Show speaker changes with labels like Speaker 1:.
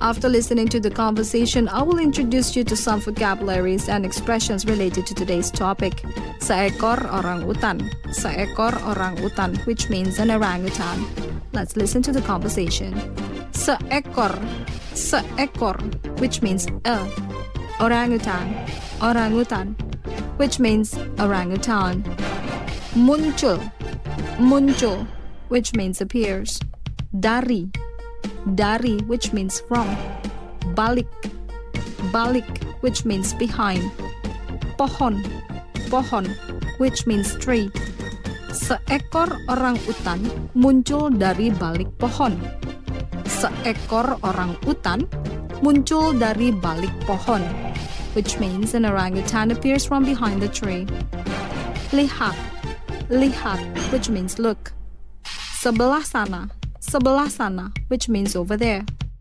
Speaker 1: After listening to the conversation, I will introduce you to some vocabularies and expressions related to today's topic. Seekor orang utan. Seekor orang utan, which means an orangutan. Let's listen to the conversation. Seekor. Seekor, which means a. Orangutan. Orangutan, which means orangutan. Muncul. Muncul, which means appears. Dari. Dari, which means from. Balik. Balik, which means behind. Pohon. Pohon, which means tree. Seekor orang utan muncul dari balik pohon. Seekor orang utan muncul dari balik pohon, which means an orangutan appears from behind the tree. Lihat. Lihat, which means look. Sebelah sana. Sebelah sana, which means over there.